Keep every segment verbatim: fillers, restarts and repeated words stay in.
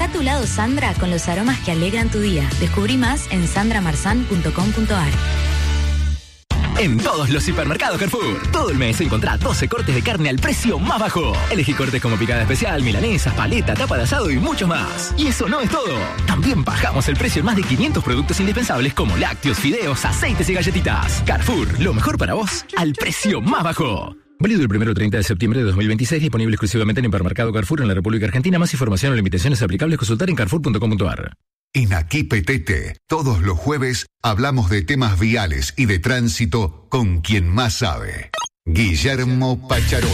Deja tu lado Sandra con los aromas que alegran tu día. Descubrí más en sandra marzán punto com punto a r. En todos los supermercados Carrefour, todo el mes encontrá doce cortes de carne al precio más bajo. Elegí cortes como picada especial, milanesas, paleta, tapa de asado y mucho más. Y eso no es todo. También bajamos el precio en más de quinientos productos indispensables como lácteos, fideos, aceites y galletitas. Carrefour, lo mejor para vos al precio más bajo. Válido el primero al treinta de septiembre de dos mil veintiséis, disponible exclusivamente en Hipermercado Carrefour en la República Argentina. Más información o limitaciones aplicables consultar en carrefour punto com punto a r. En Aquí Petete, todos los jueves hablamos de temas viales y de tránsito con quien más sabe. Guillermo Pacharol.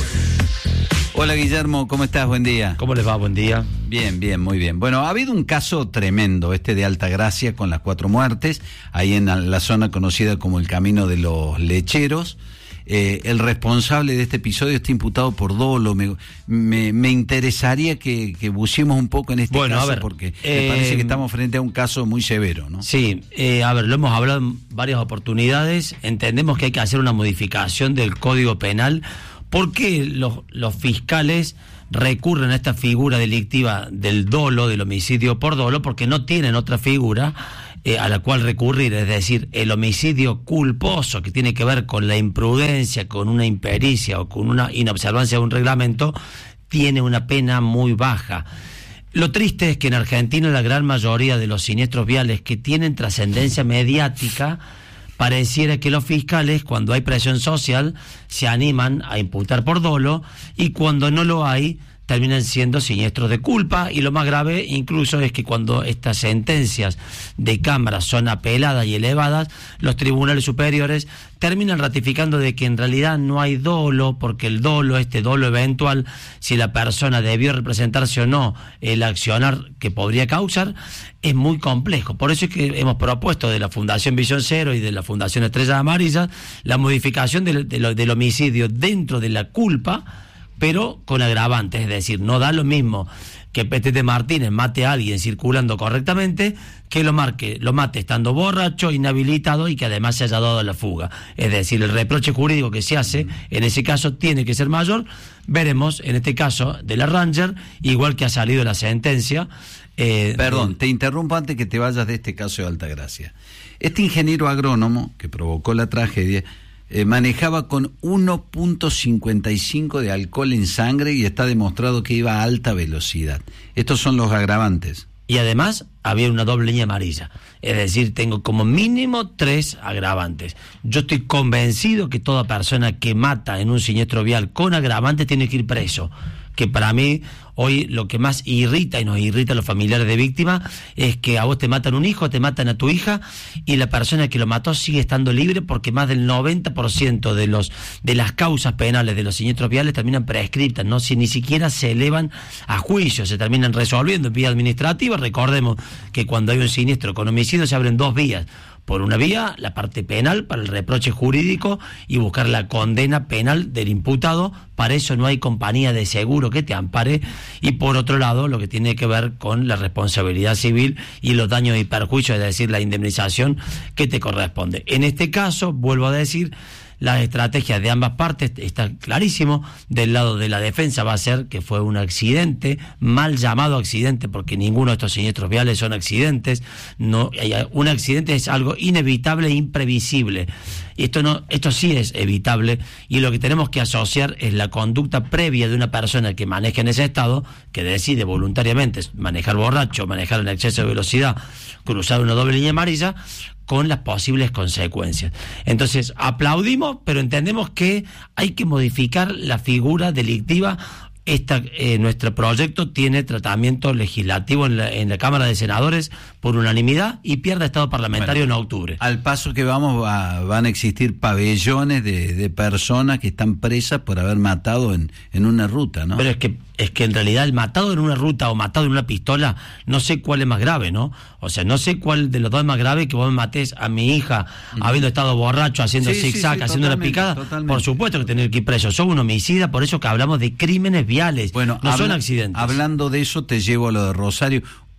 Hola Guillermo, ¿cómo estás? Buen día. ¿Cómo les va? Buen día. Bien, bien, muy bien. Bueno, ha habido un caso tremendo, este de Altagracia, con las cuatro muertes, ahí en la zona conocida como el Camino de los Lecheros. Eh, el responsable de este episodio está imputado por dolo. Me, me, me interesaría que, que buceemos un poco en este bueno, caso, a ver, porque eh, me parece que estamos frente a un caso muy severo, ¿no? Sí, eh, a ver, lo hemos hablado en varias oportunidades. Entendemos que hay que hacer una modificación del Código Penal. ¿Por qué los, los fiscales recurren a esta figura delictiva del dolo, del homicidio por dolo? Porque no tienen otra figura Eh, a la cual recurrir, es decir, el homicidio culposo que tiene que ver con la imprudencia, con una impericia o con una inobservancia de un reglamento, tiene una pena muy baja. Lo triste es que en Argentina la gran mayoría de los siniestros viales que tienen trascendencia mediática, pareciera que los fiscales, cuando hay presión social, se animan a imputar por dolo, y cuando no lo hay, terminan siendo siniestros de culpa. Y lo más grave incluso es que cuando estas sentencias de Cámara son apeladas y elevadas, los tribunales superiores terminan ratificando de que en realidad no hay dolo, porque el dolo, este dolo eventual, si la persona debió representarse o no el accionar que podría causar, es muy complejo. Por eso es que hemos propuesto de la Fundación Visión Cero y de la Fundación Estrellas Amarillas la modificación del, del, del homicidio dentro de la culpa, pero con agravantes, es decir, no da lo mismo que Petete Martínez mate a alguien circulando correctamente que lo marque, lo mate estando borracho, inhabilitado y que además se haya dado a la fuga. Es decir, el reproche jurídico que se hace en ese caso tiene que ser mayor. Veremos en este caso de la Ranger, igual que ha salido la sentencia. Eh, Perdón, eh, te interrumpo antes que te vayas de este caso de Altagracia. Este ingeniero agrónomo que provocó la tragedia Eh, manejaba con uno punto cincuenta y cinco de alcohol en sangre y está demostrado que iba a alta velocidad. Estos son los agravantes. Y además había una doble línea amarilla. Es decir, tengo como mínimo tres agravantes. Yo estoy convencido que toda persona que mata en un siniestro vial con agravantes tiene que ir preso. Que para mí hoy lo que más irrita y nos irrita a los familiares de víctimas es que a vos te matan un hijo, te matan a tu hija y la persona que lo mató sigue estando libre, porque más del noventa por ciento de los de las causas penales de los siniestros viales terminan prescriptas, no si ni siquiera se elevan a juicio, se terminan resolviendo en vía administrativa. Recordemos que cuando hay un siniestro con homicidio se abren dos vías. Por una vía, la parte penal para el reproche jurídico y buscar la condena penal del imputado. Para eso no hay compañía de seguro que te ampare. Y por otro lado, lo que tiene que ver con la responsabilidad civil y los daños y perjuicios, es decir, la indemnización que te corresponde. En este caso, vuelvo a decir, las estrategias de ambas partes está clarísimo. Del lado de la defensa va a ser que fue un accidente, mal llamado accidente, porque ninguno de estos siniestros viales son accidentes. No, un accidente es algo inevitable e imprevisible. Y esto no, esto sí es evitable, y lo que tenemos que asociar es la conducta previa de una persona que maneja en ese estado, que decide voluntariamente manejar borracho, manejar en exceso de velocidad, cruzar una doble línea amarilla, con las posibles consecuencias. Entonces, aplaudimos, pero entendemos que hay que modificar la figura delictiva. Esta, eh, nuestro proyecto tiene tratamiento legislativo en la, en la Cámara de Senadores por unanimidad y pierde estado parlamentario bueno, en octubre. Al paso que vamos va, van a existir pabellones de, de personas que están presas por haber matado en, en una ruta, ¿no? Pero es que es que en realidad el matado en una ruta o matado en una pistola, no sé cuál es más grave, ¿no? O sea, no sé cuál de los dos es más grave, que vos me matés a mi hija mm. habiendo estado borracho, haciendo sí, zigzag, sí, sí, haciendo una picada. Totalmente. Por supuesto que tener que ir preso. Sos un homicida, por eso que hablamos de crímenes viales, bueno, no habla, son accidentes. Hablando de eso, te llevo a lo de Rosario.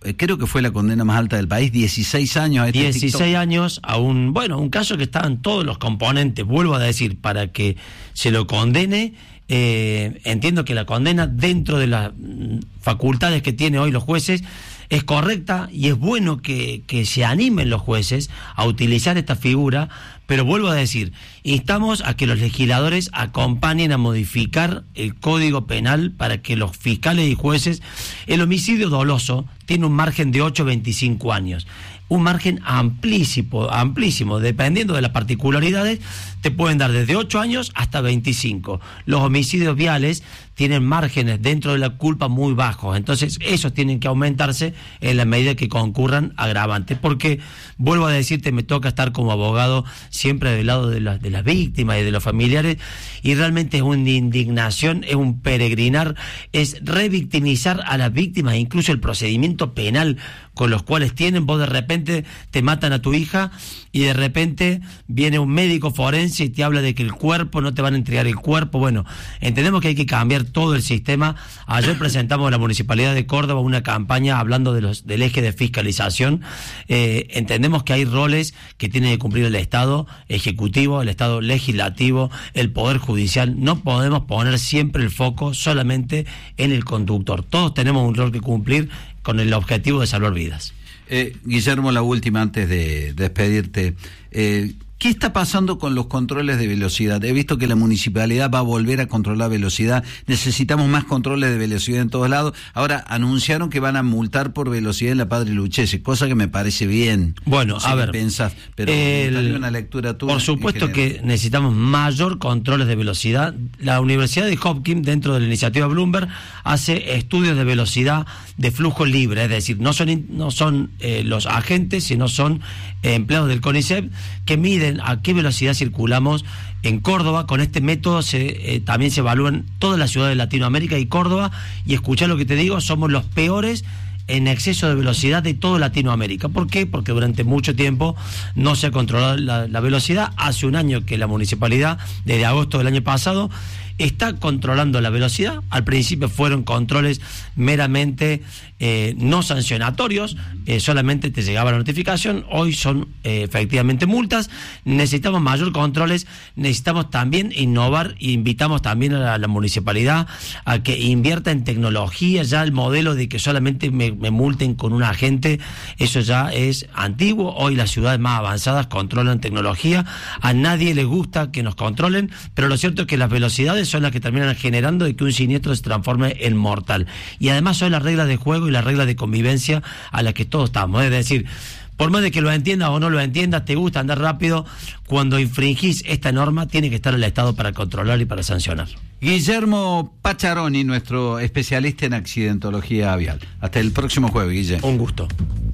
creo que fue la condena más alta del país, dieciséis años a este dieciséis TikTok. años a un, bueno, un caso que estaban todos los componentes, vuelvo a decir, para que se lo condene. Eh, entiendo que la condena, dentro de las facultades que tienen hoy los jueces, es correcta, y es bueno que, que se animen los jueces a utilizar esta figura, pero vuelvo a decir, instamos a que los legisladores acompañen a modificar el Código Penal para que los fiscales y jueces, el homicidio doloso tiene un margen de ocho a veinticinco años, un margen amplísimo, amplísimo, dependiendo de las particularidades, te pueden dar desde ocho años hasta veinticinco. Los homicidios viales tienen márgenes dentro de la culpa muy bajos, entonces esos tienen que aumentarse en la medida que concurran agravantes, porque, vuelvo a decirte, me toca estar como abogado siempre del lado de, la, de las víctimas y de los familiares, y realmente es una indignación, es un peregrinar, es revictimizar a las víctimas, incluso el procedimiento penal con los cuales tienen. Vos de repente te matan a tu hija y de repente viene un médico forense y te habla de que el cuerpo, no te van a entregar el cuerpo. Bueno, entendemos que hay que cambiar todo el sistema. Ayer presentamos a la Municipalidad de Córdoba una campaña hablando de los, del eje de fiscalización. Eh, entendemos que hay roles que tiene que cumplir el Estado ejecutivo, el Estado legislativo, el Poder Judicial. No podemos poner siempre el foco solamente en el conductor. Todos tenemos un rol que cumplir con el objetivo de salvar vidas. Eh, Guillermo, la última antes de despedirte. Eh, ¿Qué está pasando con los controles de velocidad? He visto que la municipalidad va a volver a controlar velocidad. Necesitamos más controles de velocidad en todos lados. Ahora anunciaron que van a multar por velocidad en la Padre Lucchesi, cosa que me parece bien. Bueno, no sé a qué ver, pensás, pero el, dale una lectura tuya. Por supuesto que necesitamos mayor controles de velocidad. La Universidad de Hopkins, dentro de la iniciativa Bloomberg, hace estudios de velocidad de flujo libre, es decir, no son no son eh, los agentes, sino son eh, empleados del CONICET que miden a qué velocidad circulamos en Córdoba. Con este método se, eh, también se evalúan todas las ciudades de Latinoamérica y Córdoba, y escuchá lo que te digo, somos los peores en exceso de velocidad de toda Latinoamérica. ¿Por qué? Porque durante mucho tiempo no se ha controlado la, la velocidad. Hace un año que la municipalidad, desde agosto del año pasado, está controlando la velocidad. Al principio fueron controles meramente eh, no sancionatorios, eh, solamente te llegaba la notificación. Hoy son eh, efectivamente multas. Necesitamos mayor controles, necesitamos también innovar, e invitamos también a la, a la municipalidad a que invierta en tecnología. Ya el modelo de que solamente me, me multen con un agente, eso ya es antiguo. Hoy las ciudades más avanzadas controlan tecnología. A nadie le gusta que nos controlen, pero lo cierto es que las velocidades son las que terminan generando de que un siniestro se transforme en mortal. Y además son las reglas de juego y las reglas de convivencia a las que todos estamos. Es decir, por más de que lo entiendas o no lo entiendas, te gusta andar rápido, cuando infringís esta norma tiene que estar el Estado para controlar y para sancionar. Guillermo Pacharoni, nuestro especialista en accidentología vial. Hasta el próximo jueves, Guillermo. Un gusto.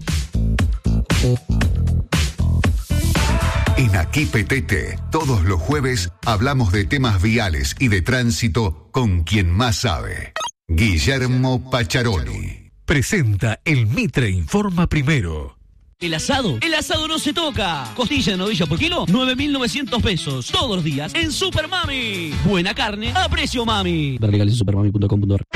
En Aquí Petete, todos los jueves hablamos de temas viales y de tránsito con quien más sabe. Guillermo Pacharoni. Presenta el Mitre Informa Primero. El asado, el asado no se toca. Costilla de novilla por kilo, nueve mil novecientos pesos. Todos los días en Super Mami. Buena carne a precio mami. Ver legales en supermami punto com punto ar.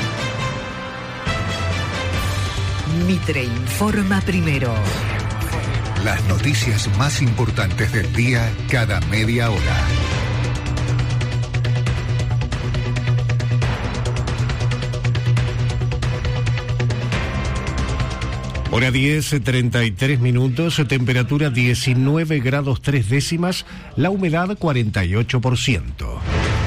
Mitre Informa Primero. Las noticias más importantes del día cada media hora. Hora diez, treinta y tres minutos, temperatura diecinueve grados tres décimas, la humedad cuarenta y ocho por ciento.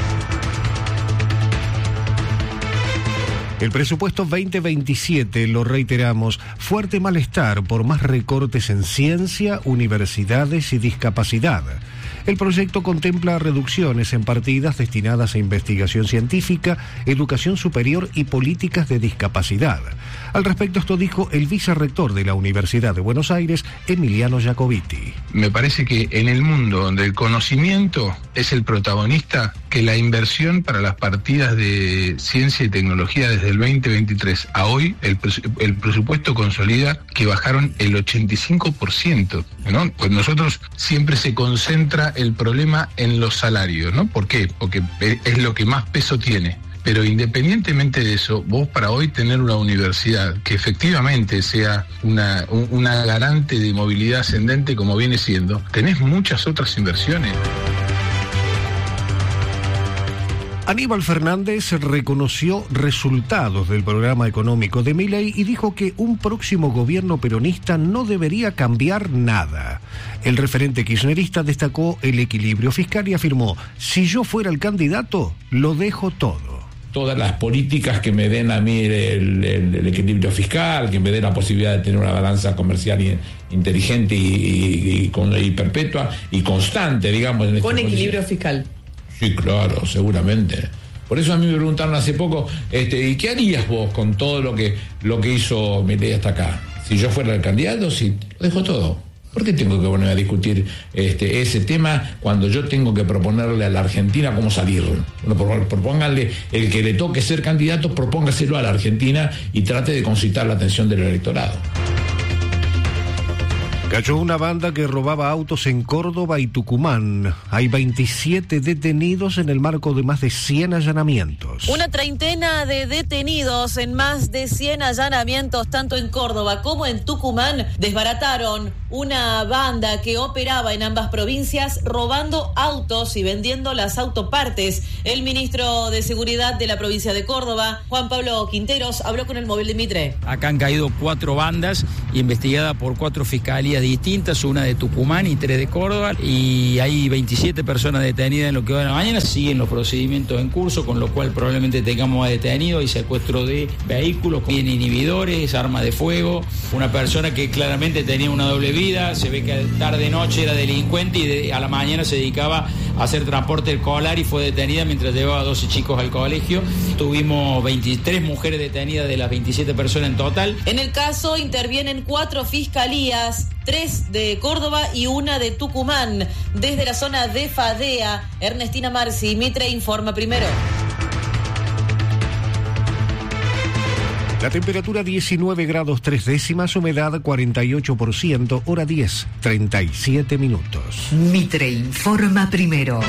El presupuesto veinte veintisiete, lo reiteramos, fuerte malestar por más recortes en ciencia, universidades y discapacidad. El proyecto contempla reducciones en partidas destinadas a investigación científica, educación superior y políticas de discapacidad. Al respecto, esto dijo el vicerrector de la Universidad de Buenos Aires, Emiliano Jacobiti. Me parece que en el mundo donde el conocimiento es el protagonista, que la inversión para las partidas de ciencia y tecnología desde el veinte veintitrés a hoy, el, pres- el presupuesto consolida que bajaron el ochenta y cinco por ciento, ¿no? Pues nosotros siempre se concentra el problema en los salarios, ¿no? ¿Por qué? Porque es lo que más peso tiene. Pero independientemente de eso, vos para hoy tener una universidad que efectivamente sea una, un, una garante de movilidad ascendente como viene siendo, tenés muchas otras inversiones. Aníbal Fernández reconoció resultados del programa económico de Milei y dijo que un próximo gobierno peronista no debería cambiar nada. El referente kirchnerista destacó el equilibrio fiscal y afirmó: si yo fuera el candidato, lo dejo todo. Todas las políticas que me den a mí el, el, el equilibrio fiscal, que me den la posibilidad de tener una balanza comercial y, inteligente y, y, y, y perpetua y constante, digamos. En con equilibrio fiscal. Sí, claro, seguramente. Por eso a mí me preguntaron hace poco, este, ¿y qué harías vos con todo lo que lo que hizo Milei hasta acá? Si yo fuera el candidato, sí, lo dejo todo. ¿Por qué tengo que ponerme a discutir este, ese tema cuando yo tengo que proponerle a la Argentina cómo salir? Bueno, propónganle, el que le toque ser candidato, propóngaselo a la Argentina y trate de concitar la atención del electorado. Cayó una banda que robaba autos en Córdoba y Tucumán. Hay veintisiete detenidos en el marco de más de cien allanamientos. Una treintena de detenidos en más de cien allanamientos, tanto en Córdoba como en Tucumán, desbarataron una banda que operaba en ambas provincias robando autos y vendiendo las autopartes. El ministro de Seguridad de la provincia de Córdoba, Juan Pablo Quinteros, habló con el móvil de Mitre. Acá han caído cuatro bandas investigadas por cuatro fiscalías distintas, una de Tucumán y tres de Córdoba, y hay veintisiete personas detenidas en lo que va de la mañana. Siguen los procedimientos en curso, con lo cual probablemente tengamos a detenidos y secuestro de vehículos, bien inhibidores, armas de fuego, una persona que claramente tenía una doble vida, se ve que tarde noche era delincuente y de, a la mañana se dedicaba a hacer transporte escolar y fue detenida mientras llevaba doce chicos al colegio. Tuvimos veintitrés mujeres detenidas de las veintisiete personas en total. En el caso intervienen cuatro fiscalías, tres de Córdoba y una de Tucumán. Desde la zona de Fadea, Ernestina Marci, Mitre informa primero. La temperatura diecinueve grados tres décimas, humedad cuarenta y ocho por ciento, hora diez, treinta y siete minutos. Mitre informa primero.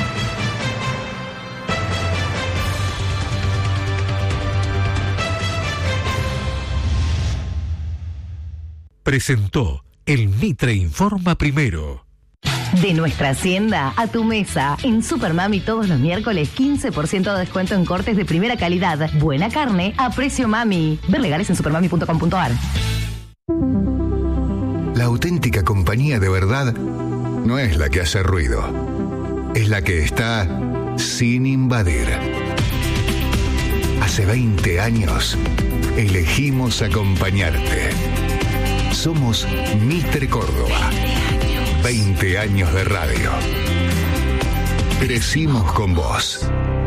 Presentó el Mitre informa primero. De nuestra hacienda a tu mesa. En Supermami todos los miércoles quince por ciento de descuento en cortes de primera calidad. Buena carne a precio mami. Ver legales en supermami punto com punto a r. La auténtica compañía de verdad no es la que hace ruido. Es la que está sin invadir. Hace veinte años elegimos acompañarte. Somos Mitre Córdoba. veinte años de radio. Crecimos con vos.